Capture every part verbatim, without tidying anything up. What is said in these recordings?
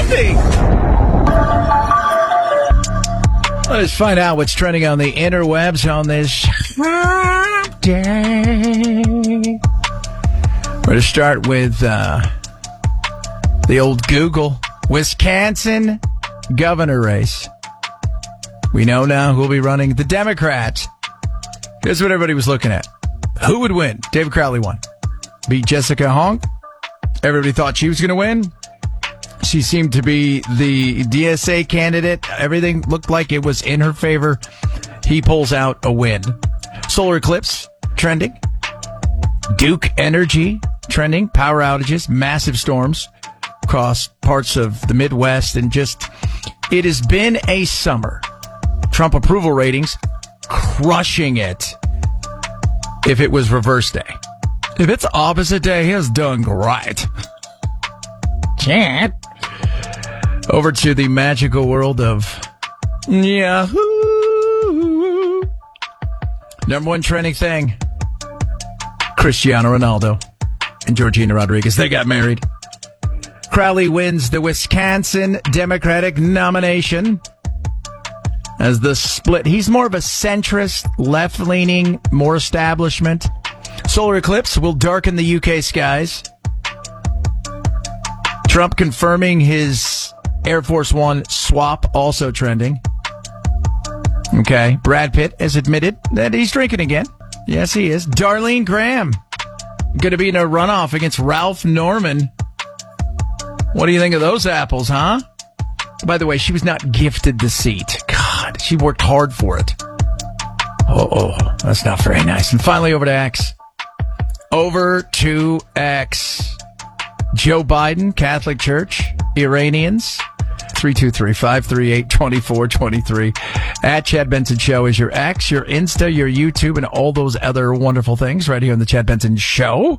trending? Let's find out what's trending on the interwebs on this day. We're going to start with uh, the old Google. Wisconsin governor race. We know now who will be running. The Democrats. Here's what everybody was looking at. Who would win? David Crowley won. Beat Jessica Hong. Everybody thought she was going to win. She seemed to be the D S A candidate. Everything looked like it was in her favor. He pulls out a win. Solar eclipse trending. Duke Energy trending. Power outages, massive storms across parts of the Midwest, and just, it has been a summer. Trump approval ratings crushing it. If it was reverse day. If it's opposite day, he has done great. Chat. Over to the magical world of Yahoo. Number one trending thing. Cristiano Ronaldo and Georgina Rodriguez. They got married. Crowley wins the Wisconsin Democratic nomination as the split. He's more of a centrist, left-leaning, more establishment. Solar eclipse will darken the U K skies. Trump confirming his Air Force One swap, also trending. Okay. Brad Pitt has admitted that he's drinking again. Yes, he is. Darlene Graham going to be in a runoff against Ralph Norman. What do you think of those apples, huh? By the way, she was not gifted the seat. God, she worked hard for it. Oh, oh, that's not very nice. And finally, over to X. Over to X. Joe Biden, Catholic Church, Iranians. three two three, five three eight, two four two three. At Chad Benson Show is your X, your Insta, your YouTube, and all those other wonderful things right here on the Chad Benson Show.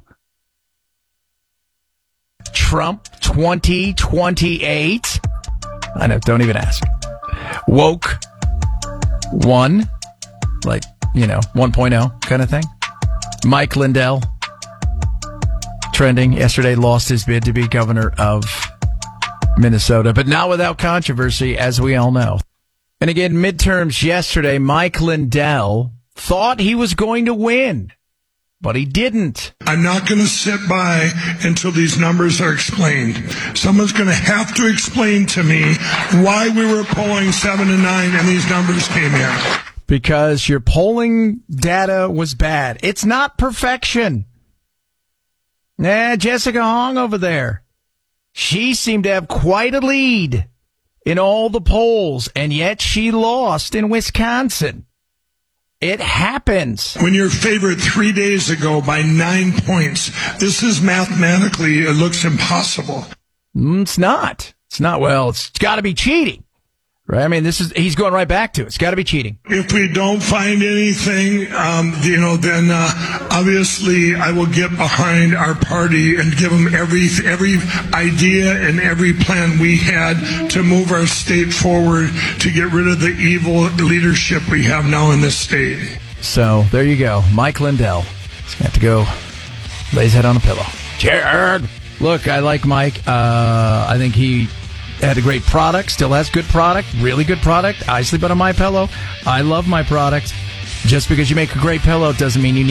Trump twenty twenty-eight. I know, don't even ask. Woke one, like, you know, one point oh kind of thing. Mike Lindell, trending. Yesterday lost his bid to be governor of Minnesota, but not without controversy, as we all know. And again, midterms yesterday, Mike Lindell thought he was going to win, but he didn't. I'm not going to sit by until these numbers are explained. Someone's going to have to explain to me why we were polling seven to nine and these numbers came in. Because your polling data was bad. It's not perfection. Nah, Jessica Hong over there. She seemed to have quite a lead in all the polls, and yet she lost in Wisconsin. It happens. When you're favored three days ago by nine points, this is mathematically, it looks impossible. Mm, it's not. It's not. Well, it's got to be cheating. Right? I mean, this is, he's going right back to it. It's got to be cheating. If we don't find anything, um, you know, then uh, obviously I will get behind our party and give them every every idea and every plan we had to move our state forward to get rid of the evil leadership we have now in this state. So there you go. Mike Lindell. He's going to have to go lay his head on a pillow. Jared! Look, I like Mike. Uh, I think he had a great product, still has good product, really good product. I sleep on a My Pillow. I love my product. Just because you make a great pillow doesn't mean you need